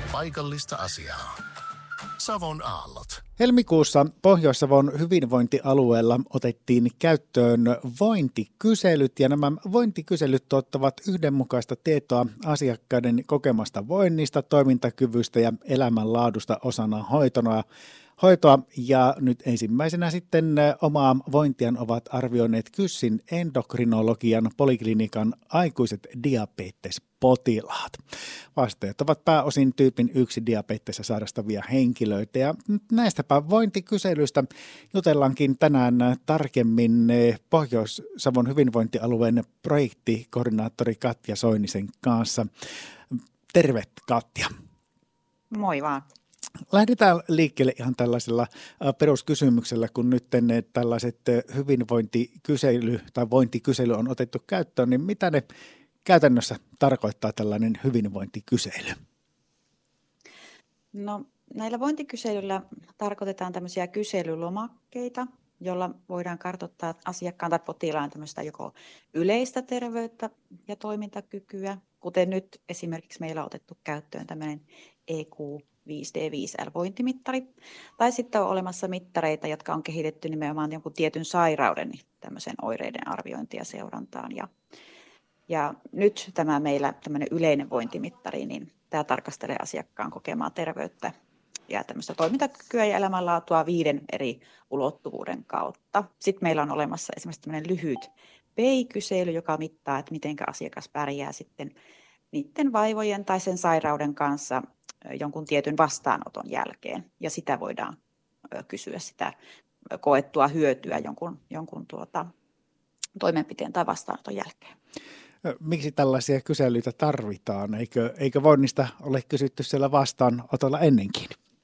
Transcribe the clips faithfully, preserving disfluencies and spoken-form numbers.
paikallista asiaa. Savon aallot. Helmikuussa Pohjois-Savon hyvinvointialueella otettiin käyttöön vointikyselyt ja nämä vointikyselyt tuottavat yhdenmukaista tietoa asiakkaiden kokemasta voinnista, toimintakyvystä ja elämänlaadusta osana hoitona. Hoitoa ja nyt ensimmäisenä sitten omaa vointiaan ovat arvioineet KYSin endokrinologian poliklinikan aikuiset diabetespotilaat. Vastaajat ovat pääosin tyypin yksi diabetesa sairastavia henkilöitä ja näistäpä vointikyselyistä jutellaankin tänään tarkemmin Pohjois-Savon hyvinvointialueen projektikoordinaattori Katja Soinisen kanssa. Terve Katja. Moi vaan. Lähdetään liikkeelle ihan tällaisella peruskysymyksellä, kun nyt tällaiset hyvinvointikysely tai vointikysely on otettu käyttöön, niin mitä ne käytännössä tarkoittaa tällainen hyvinvointikysely? No, näillä vointikyselyillä tarkoitetaan tämmöisiä kyselylomakkeita, jolla voidaan kartoittaa asiakkaan tai potilaan tämmöistä joko yleistä terveyttä ja toimintakykyä, kuten nyt esimerkiksi meillä on otettu käyttöön tämmöinen E Q viisi D viisi L-vointimittari, tai sitten on olemassa mittareita, jotka on kehitetty nimenomaan jonkun tietyn sairauden niin tämmöisen oireiden arviointia seurantaan. Ja, ja nyt tämä meillä tämmöinen yleinen vointimittari, niin tämä tarkastelee asiakkaan kokemaa terveyttä ja tämmöistä toimintakykyä ja elämänlaatua viiden eri ulottuvuuden kautta. Sitten meillä on olemassa esimerkiksi tämmöinen lyhyt P E I-kysely, joka mittaa, että miten asiakas pärjää sitten niiden vaivojen tai sen sairauden kanssa jonkun tietyn vastaanoton jälkeen. Ja sitä voidaan kysyä sitä koettua hyötyä jonkun, jonkun tuota, toimenpiteen tai vastaanoton jälkeen. Miksi tällaisia kyselyitä tarvitaan? Eikö, eikö voinnista ole kysytty siellä vastaanotolla ennenkin?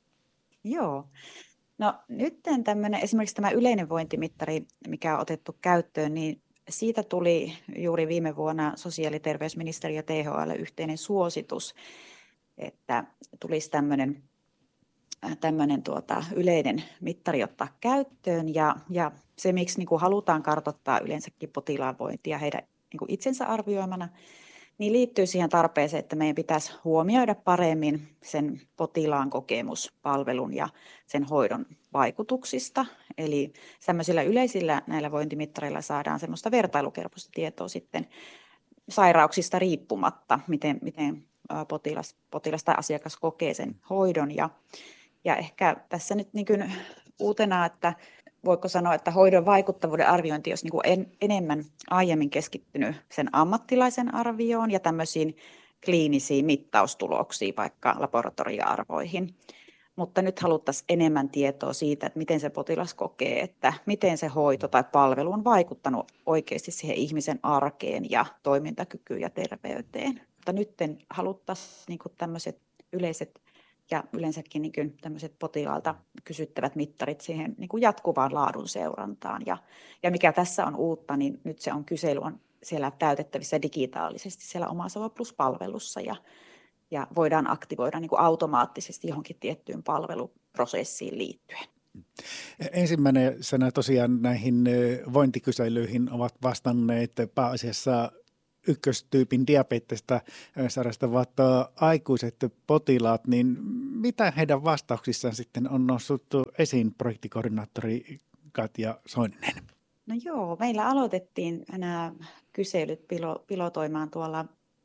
Joo. No nyt tämmöinen, esimerkiksi tämä yleinen vointimittari, mikä on otettu käyttöön, niin siitä tuli juuri viime vuonna sosiaali- ja terveysministeriö ja T H L yhteinen suositus, että tulisi tämmöinen, tämmöinen tuota, yleinen mittari ottaa käyttöön. Ja, ja se, miksi niin kuin halutaan kartoittaa yleensäkin potilaan vointia heidän niin kuin itsensä arvioimana, niin liittyy siihen tarpeeseen, että meidän pitäisi huomioida paremmin sen potilaan kokemus palvelun ja sen hoidon vaikutuksista. Eli tämmöisillä yleisillä näillä vointimittareilla saadaan semmoista vertailukelpoista tietoa sitten sairauksista riippumatta, miten, miten potilas, potilas tai asiakas kokee sen hoidon. Ja, ja ehkä tässä nyt niin kuin uutena, että voiko sanoa, että hoidon vaikuttavuuden arviointi olisi niin kuin en, enemmän aiemmin keskittynyt sen ammattilaisen arvioon ja tämmöisiin kliinisiin mittaustuloksiin, vaikka laboratoria-arvoihin. Mutta nyt haluttaisiin enemmän tietoa siitä, että miten se potilas kokee, että miten se hoito tai palvelu on vaikuttanut oikeasti siihen ihmisen arkeen ja toimintakykyyn ja terveyteen. Mutta nyt haluttaisiin niin kuin tämmöiset yleiset ja yleensäkin niin kuin tämmöiset potilaalta kysyttävät mittarit siihen niin kuin jatkuvaan laadun seurantaan. Ja, ja mikä tässä on uutta, niin nyt se on kysely on siellä täytettävissä digitaalisesti siellä Oma Savo Plus-palvelussa ja, ja voidaan aktivoida niin kuin automaattisesti johonkin tiettyyn palveluprosessiin liittyen. Ensimmäinen sana tosiaan näihin vointikyselyihin ovat vastanneet pääasiassa ykköstyypin diabetesta sairastavat aikuiset potilaat, niin mitä heidän vastauksissaan sitten on noussut esiin projektikoordinaattori Katja Soininen? No joo, meillä aloitettiin nämä kyselyt pilotoimaan tuolla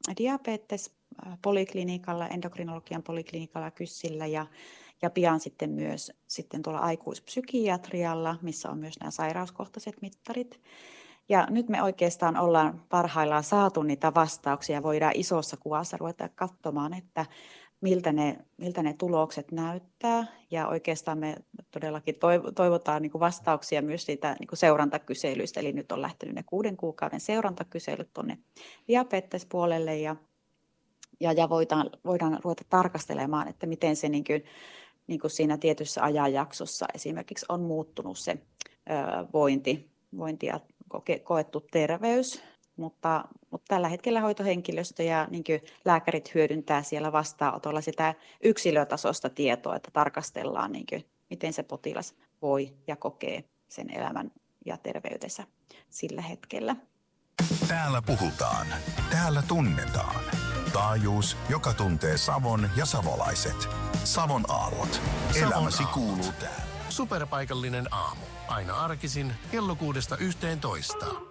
diabetespoliklinikalla, endokrinologian poliklinikalla KYSillä ja, ja pian sitten myös sitten tuolla aikuispsykiatrialla, missä on myös nämä sairauskohtaiset mittarit. Ja nyt me oikeastaan ollaan parhaillaan saatu niitä vastauksia, voidaan isossa kuvassa ruveta katsomaan, että miltä ne, miltä ne tulokset näyttää. Ja oikeastaan me todellakin toivotaan niin kuin vastauksia myös siitä niin kuin seurantakyselyistä, eli nyt on lähtenyt ne kuuden kuukauden seurantakyselyt tuonne diabetespuolelle ja, ja, ja voidaan, voidaan ruveta tarkastelemaan, että miten se niin kuin, niin kuin siinä tietyssä ajanjaksossa esimerkiksi on muuttunut se ö, vointi, vointi ja koettu terveys, mutta, mutta tällä hetkellä hoitohenkilöstö ja niin kuin lääkärit hyödyntää siellä vastaanotolla sitä yksilötasosta tietoa, että tarkastellaan, niin kuin, miten se potilas voi ja kokee sen elämän ja terveytensä sillä hetkellä. Täällä puhutaan. Täällä tunnetaan. Taajuus, joka tuntee Savon ja savolaiset. Savon aallot. Elämäsi kuuluu täällä. Superpaikallinen aamu. Aina arkisin kello kuudesta yhteentoista.